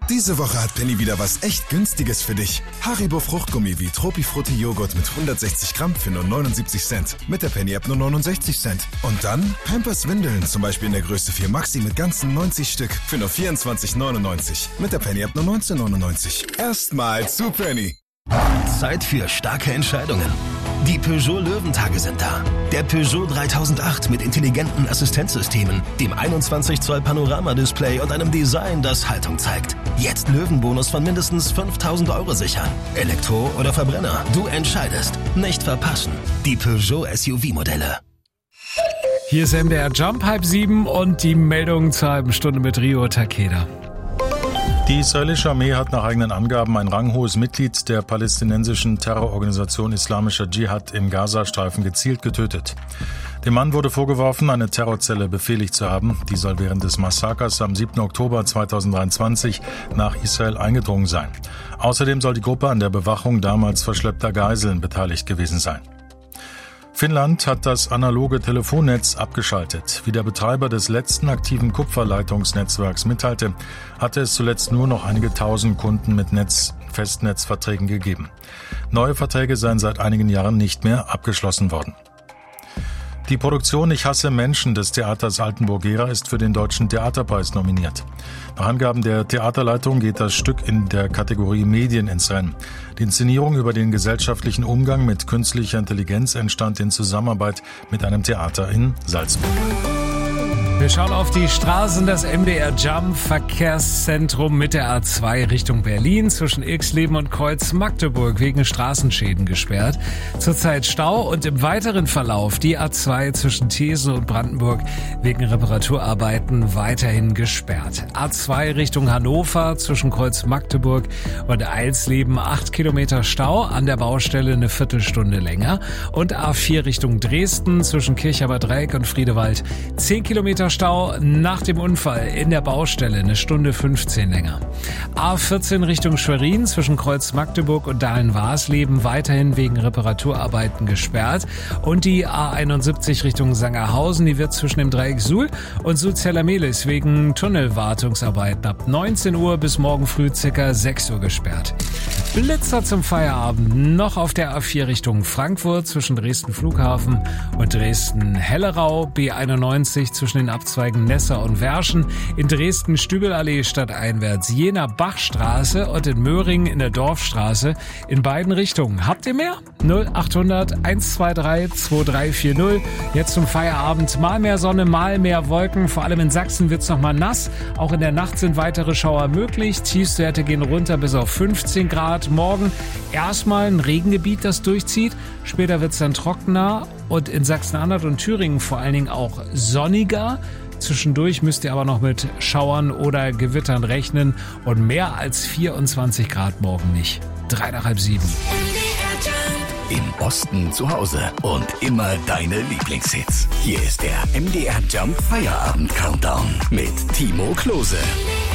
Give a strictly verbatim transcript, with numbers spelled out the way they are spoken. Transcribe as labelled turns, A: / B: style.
A: Diese Woche hat Penny wieder was echt Günstiges für dich. Haribo Fruchtgummi wie Tropifrutti Joghurt mit hundertsechzig Gramm für nur neunundsiebzig Cent. Mit der Penny-App nur neunundsechzig Cent. Und dann Pampers Windeln, zum Beispiel in der Größe vier Maxi mit ganzen neunzig Stück für nur vierundzwanzig neunundneunzig. Mit der Penny-App nur neunzehn neunundneunzig. Erstmal zu Penny.
B: Zeit für starke Entscheidungen. Die Peugeot Löwentage sind da. Der Peugeot dreitausendacht mit intelligenten Assistenzsystemen, dem einundzwanzig Zoll Panoramadisplay und einem Design, das Haltung zeigt. Jetzt Löwenbonus von mindestens fünftausend Euro sichern. Elektro oder Verbrenner, du entscheidest. Nicht verpassen. Die Peugeot S U V-Modelle.
C: Hier ist M D R Jump, halb sieben und die Meldung zur halben Stunde mit Rio Takeda.
D: Die israelische Armee hat nach eigenen Angaben ein ranghohes Mitglied der palästinensischen Terrororganisation Islamischer Dschihad im Gazastreifen gezielt getötet. Dem Mann wurde vorgeworfen, eine Terrorzelle befehligt zu haben. Die soll während des Massakers am siebten Oktober zweitausenddreiundzwanzig nach Israel eingedrungen sein. Außerdem soll die Gruppe an der Bewachung damals verschleppter Geiseln beteiligt gewesen sein. Finnland hat das analoge Telefonnetz abgeschaltet. Wie der Betreiber des letzten aktiven Kupferleitungsnetzwerks mitteilte, hatte es zuletzt nur noch einige tausend Kunden mit Netz- Festnetzverträgen gegeben. Neue Verträge seien seit einigen Jahren nicht mehr abgeschlossen worden. Die Produktion Ich hasse Menschen des Theaters Altenburg-Gera ist für den Deutschen Theaterpreis nominiert. Nach Angaben der Theaterleitung geht das Stück in der Kategorie Medien ins Rennen. Die Inszenierung über den gesellschaftlichen Umgang mit künstlicher Intelligenz entstand in Zusammenarbeit mit einem Theater in Salzburg.
C: Wir schauen auf die Straßen des M D R Jump Verkehrszentrum mit der A zwei Richtung Berlin zwischen Ilksleben und Kreuz Magdeburg wegen Straßenschäden gesperrt. Zurzeit Stau und im weiteren Verlauf die A zwei zwischen Thesen und Brandenburg wegen Reparaturarbeiten weiterhin gesperrt. A zwei Richtung Hannover zwischen Kreuz Magdeburg und Eilsleben acht Kilometer Stau, an der Baustelle eine Viertelstunde länger. Und A vier Richtung Dresden zwischen Kirchhaber Dreieck und Friedewald zehn Kilometer Stau nach dem Unfall in der Baustelle, eine Stunde fünfzehn länger. A vierzehn Richtung Schwerin zwischen Kreuz Magdeburg und Dahlen-Warsleben weiterhin wegen Reparaturarbeiten gesperrt. Und die A einundsiebzig Richtung Sangerhausen, die wird zwischen dem Dreieck Suhl und Suhl-Zellermehlis wegen Tunnelwartungsarbeiten ab neunzehn Uhr bis morgen früh ca. sechs Uhr gesperrt. Blitzer zum Feierabend noch auf der A vier Richtung Frankfurt zwischen Dresden Flughafen und Dresden-Hellerau, B einundneunzig zwischen den Abzweigen Nessa und Werschen, in Dresden Stübelallee stadteinwärts Jener Bachstraße und in Möhringen in der Dorfstraße in beiden Richtungen. Habt ihr mehr? null achthundert eins zwei drei zwei drei vier null. Jetzt zum Feierabend mal mehr Sonne, mal mehr Wolken. Vor allem in Sachsen wird's noch mal nass. Auch in der Nacht sind weitere Schauer möglich. Tiefstwerte gehen runter bis auf fünfzehn Grad. Morgen erstmal ein Regengebiet, das durchzieht. Später wird's dann trockener und in Sachsen-Anhalt und Thüringen vor allen Dingen auch sonniger. Zwischendurch müsst ihr aber noch mit Schauern oder Gewittern rechnen und mehr als vierundzwanzig Grad morgen nicht. Drei nach halb sieben.
B: Im Osten zu Hause und immer deine Lieblingshits. Hier ist der M D R Jump Feierabend Countdown mit Timo Klose.